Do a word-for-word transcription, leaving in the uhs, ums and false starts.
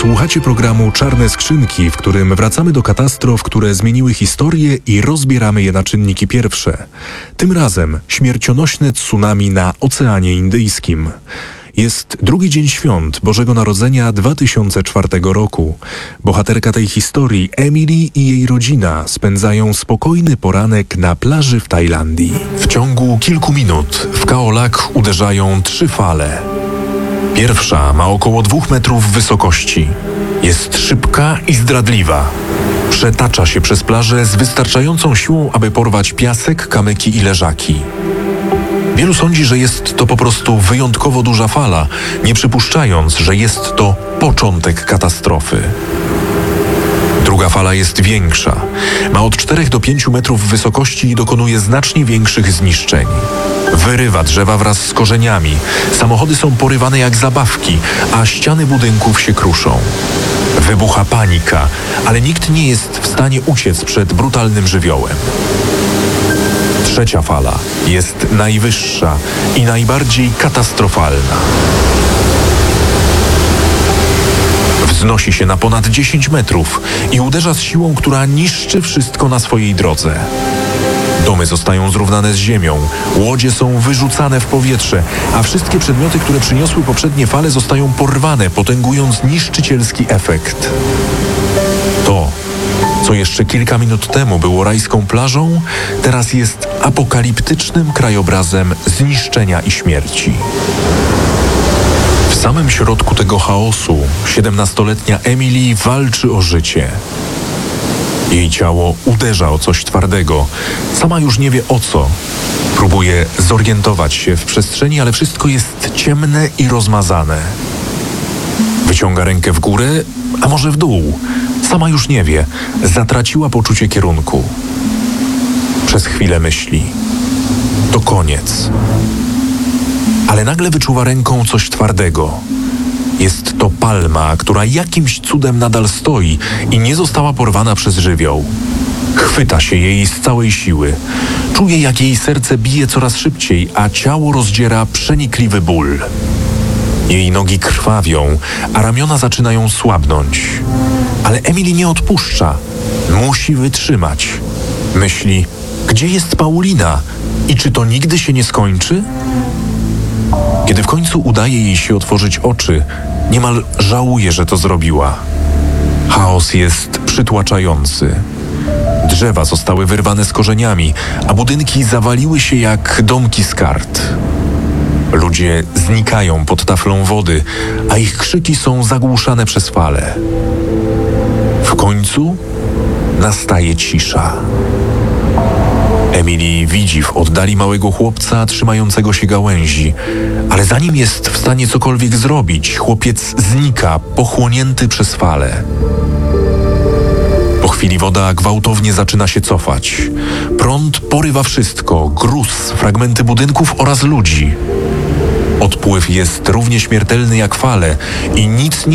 Słuchacie programu Czarne Skrzynki, w którym wracamy do katastrof, które zmieniły historię i rozbieramy je na czynniki pierwsze. Tym razem śmiercionośne tsunami na Oceanie Indyjskim. Jest drugi dzień świąt Bożego Narodzenia dwa tysiące czwartego roku. Bohaterka tej historii, Emily i jej rodzina spędzają spokojny poranek na plaży w Tajlandii. W ciągu kilku minut w Khao Lak uderzają trzy fale. Pierwsza ma około dwóch metrów wysokości. Jest szybka i zdradliwa. Przetacza się przez plażę z wystarczającą siłą, aby porwać piasek, kamyki i leżaki. Wielu sądzi, że jest to po prostu wyjątkowo duża fala, nie przypuszczając, że jest to początek katastrofy. Druga fala jest większa. Ma od czterech do pięciu metrów wysokości i dokonuje znacznie większych zniszczeń. Wyrywa drzewa wraz z korzeniami. Samochody są porywane jak zabawki, a ściany budynków się kruszą. Wybucha panika, ale nikt nie jest w stanie uciec przed brutalnym żywiołem. Trzecia fala jest najwyższa i najbardziej katastrofalna. Wznosi się na ponad dziesięć metrów i uderza z siłą, która niszczy wszystko na swojej drodze. Domy zostają zrównane z ziemią, łodzie są wyrzucane w powietrze, a wszystkie przedmioty, które przyniosły poprzednie fale, zostają porwane, potęgując niszczycielski efekt. To, co jeszcze kilka minut temu było rajską plażą, teraz jest apokaliptycznym krajobrazem zniszczenia i śmierci. W samym środku tego chaosu siedemnastoletnia Emily walczy o życie. Jej ciało uderza o coś twardego. Sama już nie wie o co. Próbuje zorientować się w przestrzeni, ale wszystko jest ciemne i rozmazane. Wyciąga rękę w górę, a może w dół. Sama już nie wie. Zatraciła poczucie kierunku. Przez chwilę myśli: to koniec. Ale nagle wyczuwa ręką coś twardego. Jest to palma, która jakimś cudem nadal stoi i nie została porwana przez żywioł. Chwyta się jej z całej siły. Czuje, jak jej serce bije coraz szybciej, a ciało rozdziera przenikliwy ból. Jej nogi krwawią, a ramiona zaczynają słabnąć. Ale Emily nie odpuszcza. Musi wytrzymać. Myśli: gdzie jest Paulina? I czy to nigdy się nie skończy? Kiedy w końcu udaje jej się otworzyć oczy, niemal żałuje, że to zrobiła. Chaos jest przytłaczający. Drzewa zostały wyrwane z korzeniami, a budynki zawaliły się jak domki z kart. Ludzie znikają pod taflą wody, a ich krzyki są zagłuszane przez fale. W końcu nastaje cisza. Emily widzi w oddali małego chłopca trzymającego się gałęzi, ale zanim jest w stanie cokolwiek zrobić, chłopiec znika, pochłonięty przez fale. Po chwili woda gwałtownie zaczyna się cofać. Prąd porywa wszystko: gruz, fragmenty budynków oraz ludzi. Odpływ jest równie śmiertelny jak fale i nic nie